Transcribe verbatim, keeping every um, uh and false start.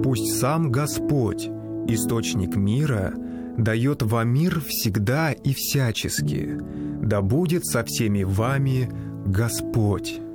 пусть сам Господь, источник мира, дает вам мир всегда и всячески. Да будет со всеми вами Господь».